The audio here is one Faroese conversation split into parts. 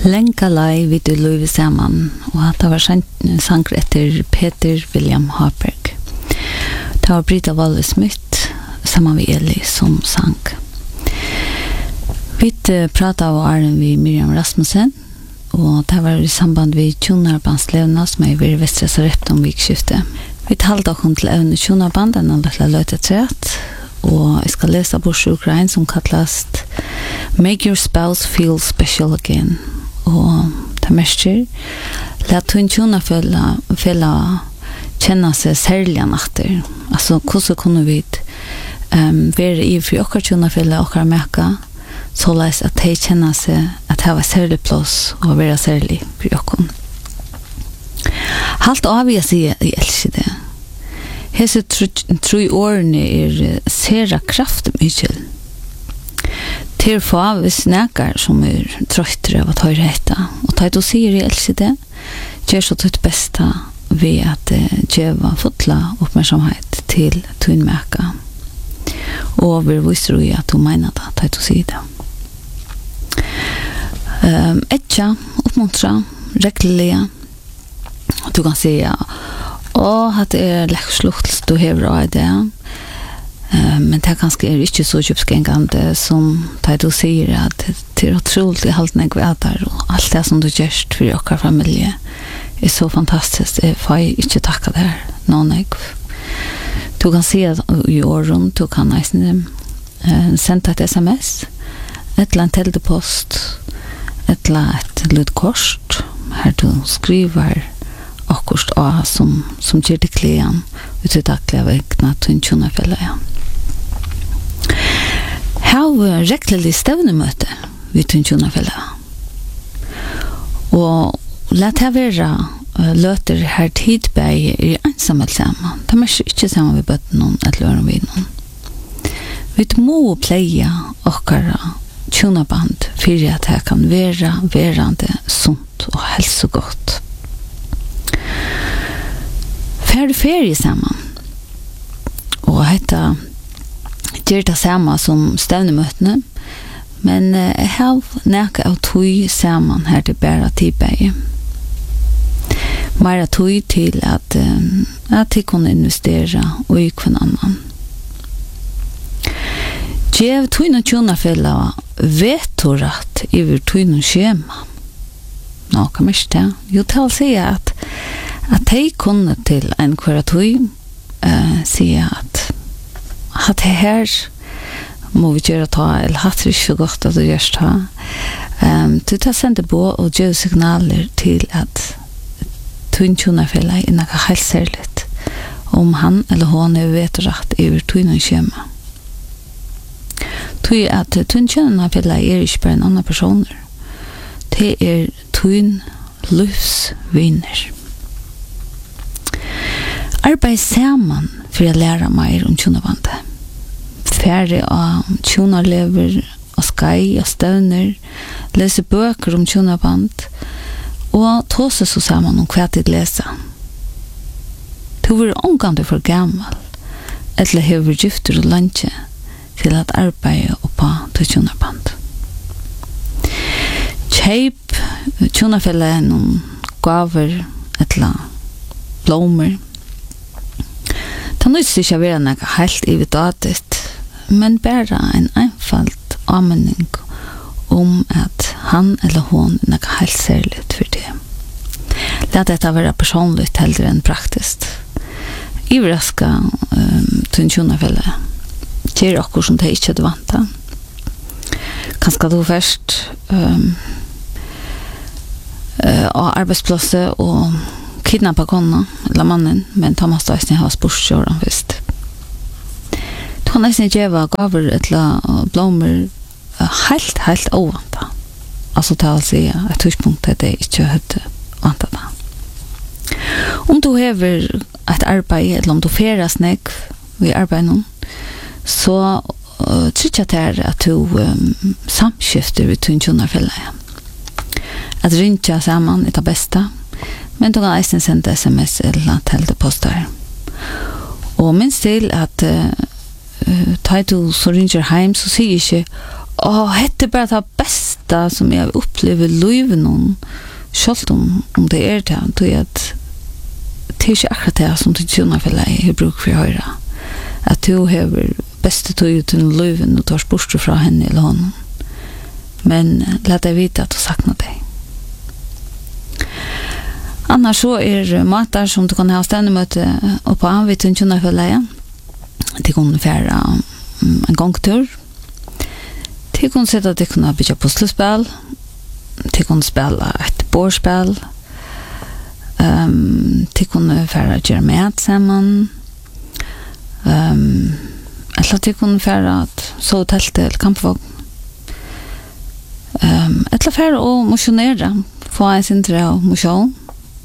Lenka lei vid du Louis Saman og det var sanger etter Peter William Harberg. Det var Brita Walle Smith sammen med Eli som sang. Vi pratet av Arjen vid Miriam Rasmussen og det var i samband med Tjonarbands-levna som er ved Vestres og Repton vikskiftet. Vi talte også til evne Tjonarband, en lille løytetræt, og jeg skal lese borsjukrein som kalles Make Your Spouse Feel Special Again. Og det mestjer let hun tjonafella kjenne seg særlig natter. Altså, hvordan kunne vi være i for okkar tjonafella okkar meka så leis at de kjenner seg at det var særlig plass og være særlig for okkar. Halt av jeg sier jeg elsker det. Hese tro årene sera kraftmykjel. Til for hvis nekar som trøytere av at høyre hetta. Og da du sier jeg elsker det, gjør så ditt beste ved at gjøre fotla oppmerksomhet til tunnmeka. Og vi viser jo at du mener det, da du sier det. Etja, oppmuntra, rekkelig. Du kan si at det lekkslukt du hever av det. Men det kanskje ikke så kjøpsgengende som det du sier at det utrolig haltende kvæder og alt det som du gjør for dere familie så fantastisk. Jeg får ikke takke det her noen du kan si at i åren du kan sende et sms et eller annet teltepost et eller annet lydkort her du skriver akkurat av som gjør det kleden ut til daglig av egnet til en tjonafelle Hav rekkelig stevnemøte vid Tjonafella. Og let det være løter her tidbæg i ensamhet sammen. Det er ikke sammen vi bøtte noen eller øren vid noen. Vi må pleie okkara tjonaband for at det kan være verande sunt og helsegodt. Ferie sammen. Og hetta gjør det samme som stevnemøtene, men jeg har nækket av tog sammen her til bæra tidbæg. Mer tog til at de kunne investere og i hver annan. Gjev tog noen tjonafella vetorett over tog noen skjema. Nå kan man ikke det. Jo, til å si at de kunne til en hver tog si at det her må vi gjøre ta, eller hatt det ikke godt at du gjør ta. Du tar sende på og gjør signaler til at tunntjonafellet er noe helt særlig om han eller hun vet rett over tunnen skjema. Tog at tunntjonafellet er ikke bare en annen person. Det er tunn livsvinner. Arbeid sammen for å lære mer om tjonabandet. Færre av tjonarlever og skai og støvner, lese bøker om tjonaband og ta seg så sammen om hva de leser. Du var omgang for gammel eller hever gifter og landje til at arbeide på tjonaband. Kjeip tjonafellet noen gaver eller blommer. Det nøys ikke å være noe helt ividatet, men bare en einfalt anmenning om at han eller hun er noe helt særlig for det. La dette være personlig heller enn praktisk. Ivraska til en tjonafelle gjør akkurat som det ikke er vant til. Kanskje du først av arbeidsplasset og kidnappa konna eller mannen, men Thomas Dyson har sportskjøren først. Du kan nesten gjøre gaver eller blommer helt ovanta. Altså til å si et tidspunkt at jeg ikke hadde vant det. Om du hever et arbeid, eller om du ferer snakk i arbeidet, så tror jeg at du samskifter ved tunntjonerfellet. At rinja sammen er det beste, men du kan eisen sende sms eller telteposter. Og minst til at tar du så ringer hjem, så sier ikke Och det är bara det bästa som jag upplever livet någon själv om det är det då är att det är inte akkurat det som du tjänar för dig jag brukar för höra att du har bästa tid till livet och tar bort från henne eller honom men låt dig veta att du saknar dig. Annars så är matar som du kan ha ständemöte och på anvitt tjänar för dig det kan färra en gångtur. De kunne sette at de kunne bygge puslespill. De kunne spille et bordspill. De kunne fære gjøre mat sammen. Eller de kunne fære at så telte eller kampvåg. Eller fære å motionere. Få en sintere og motion.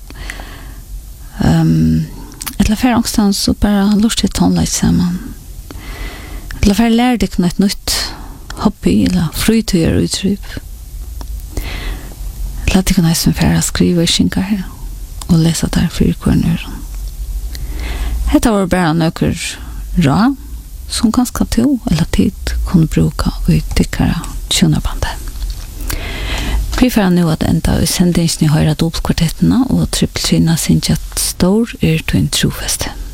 Eller fære ångstans og bare lustig tonelagt sammen. Eller fære lære de kunne et nytt hobby eller fritøyer uttrypp. Låt dig kunna færa skriva i skinkar her og lesa der for kvarnur. Hetta var bara nøkker ra som ganske to eller tid kunne bruka i tykkara tjunarbandet. Vi får nu at enda i sendingen i høyra dobbeltkvartetterna og trippeltrina sin stor er to en trofeste.